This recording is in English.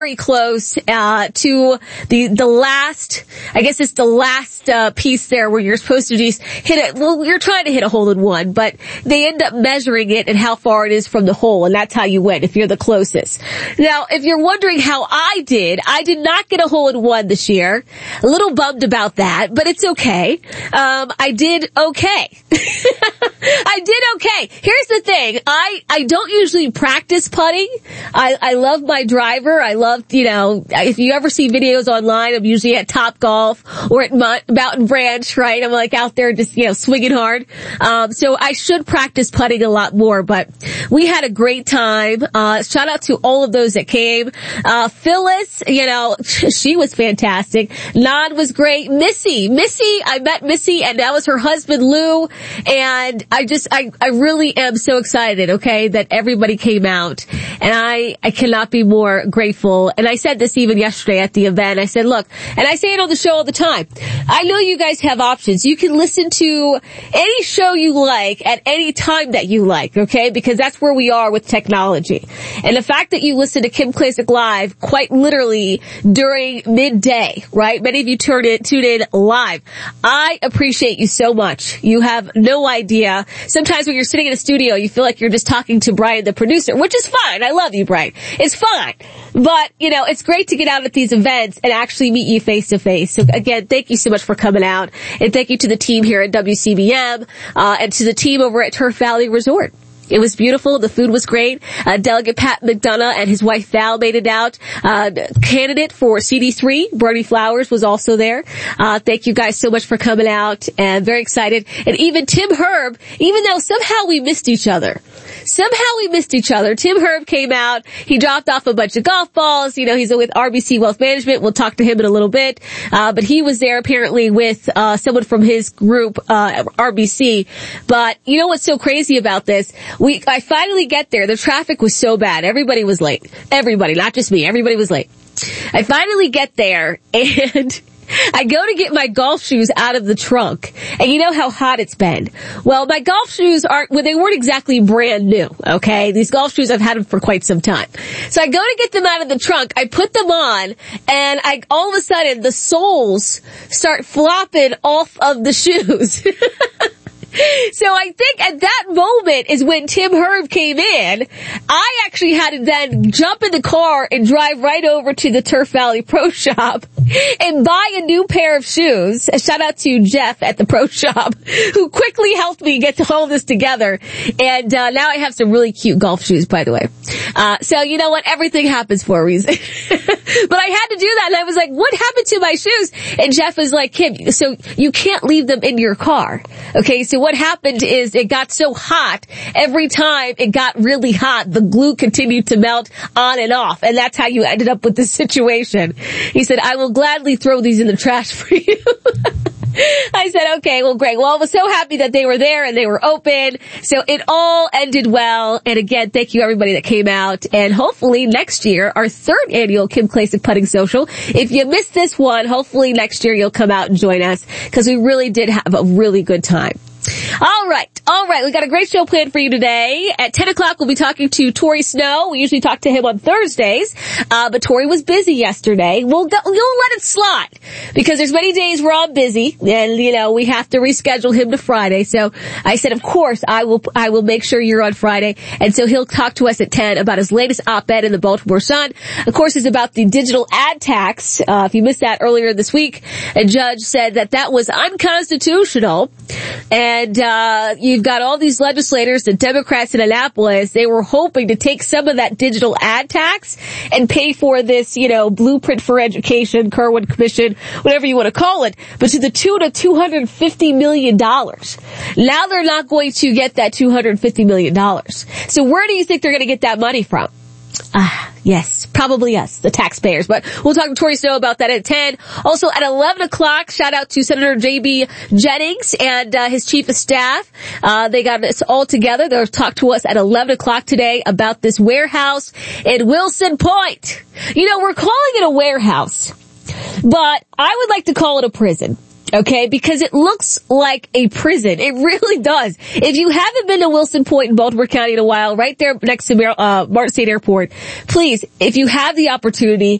very close to the last, I guess it's the last piece there where you're supposed to just hit it. Well, you're trying to hit a hole-in-one, but they end up measuring it and how far it is from the hole, and that's how you win if you're the closest. Now, if you're wondering how I did not get a hole-in-one this year. A little bummed about that, but it's okay. I did okay. I did okay. Here's the thing. I don't usually practice putting. I love my driver. I love, if you ever see videos online, I'm usually at Topgolf or at Mountain Branch, right? I'm like out there just, swinging hard. So I should practice putting a lot more, but we had a great time. Shout out to all of those that came. Phyllis, she was fantastic. Nod was great. Missy, I met Missy, and that was her husband Lou, and I really am so excited, okay, that everybody came out, and I cannot be more grateful. And I said this even yesterday at the event. I said, look, and I say it on the show all the time, I know you guys have options. You can listen to any show you like at any time that you like, okay, because that's where we are with technology. And the fact that you listen to Kim Klacik Live quite literally during midday, right? Many of you tune in live. I appreciate you so much. You have no idea. Sometimes when you're sitting in a studio, you feel like you're just talking to Brian, the producer, which is fine. I love you, Brian. It's fine. But, it's great to get out at these events and actually meet you face to face. So again, thank you so much for coming out. And thank you to the team here at WCBM, and to the team over at Turf Valley Resort. It was beautiful. The food was great. Delegate Pat McDonough and his wife Val made it out. Candidate for CD3, Bernie Flowers, was also there. Thank you guys so much for coming out, and very excited. And even Tim Herb, even though somehow we missed each other. Tim Herb came out. He dropped off a bunch of golf balls. He's with RBC Wealth Management. We'll talk to him in a little bit. But he was there apparently with someone from his group, RBC. But you know what's so crazy about this? I finally get there. The traffic was so bad. Everybody was late. Everybody, not just me. Everybody was late. I finally get there, and I go to get my golf shoes out of the trunk, and you know how hot it's been. Well, my golf shoes they weren't exactly brand new, okay? These golf shoes, I've had them for quite some time. So I go to get them out of the trunk, I put them on, and all of a sudden, the soles start flopping off of the shoes. So I think at that moment is when Tim Herb came in. I actually had to then jump in the car and drive right over to the Turf Valley Pro Shop and buy a new pair of shoes. A shout out to Jeff at the Pro Shop, who quickly helped me get all this together. And now I have some really cute golf shoes, by the way. So you know what? Everything happens for a reason. But I had to do that, and I was like, what happened to my shoes? And Jeff was like, Kim, so you can't leave them in your car. Okay, so what happened is it got so hot, every time it got really hot, the glue continued to melt on and off, and that's how you ended up with this situation. He said, I will gladly throw these in the trash for you. I said, okay, well, great. Well, I was so happy that they were there and they were open. So it all ended well. And again, thank you everybody that came out. And hopefully next year, our third annual Kim Klacik Putting Social. If you missed this one, hopefully next year you'll come out and join us, because we really did have a really good time. All right. We got a great show planned for you today. At 10 o'clock, we'll be talking to Tori Snow. We usually talk to him on Thursdays, but Tori was busy yesterday. You'll let it slide, because there's many days where I'm busy, and we have to reschedule him to Friday. So I said, of course, I will make sure you're on Friday. And so he'll talk to us at 10 about his latest op-ed in the Baltimore Sun. Of course, it's about the digital ad tax. If you missed that earlier this week, a judge said that was unconstitutional. And you've got all these legislators, the Democrats in Annapolis, they were hoping to take some of that digital ad tax and pay for this, blueprint for education, Kirwan Commission, whatever you want to call it, but to the tune of $250 million. Now they're not going to get that $250 million. So where do you think they're going to get that money from? Yes, probably us, the taxpayers. But we'll talk to Tori Snow about that at 10. Also at 11 o'clock, shout out to Senator J.B. Jennings and his chief of staff. They got us all together. They'll talk to us at 11 o'clock today about this warehouse in Wilson Point. We're calling it a warehouse, but I would like to call it a prison. Okay, because it looks like a prison. It really does. If you haven't been to Wilson Point in Baltimore County in a while, right there next to Martin State Airport, please, if you have the opportunity,